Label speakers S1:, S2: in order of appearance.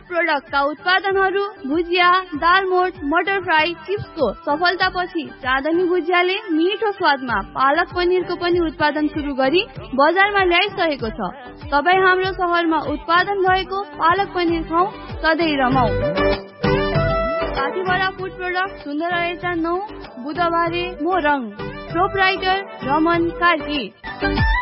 S1: प्रोडक्टका उत्पादनहरू भुजिया, दालमोट, मटर फ्राई, चिप्सको सफलतापछि चाँदनी भुजियाले मिठो स्वादमा पालक पनिरको पनि उत्पादन सुरु गरी बजारमा ल्याइसकेको छ। तपाईँ हाम्रो शहरमा उत्पादन भएको पालक पनिर खाऊ, सधैँ रमाऊ। काठीबडा फुड प्रोडक्ट सुन्दर 9 बुधबारे मोरङ। प्रोपराइटर रमन कार्की।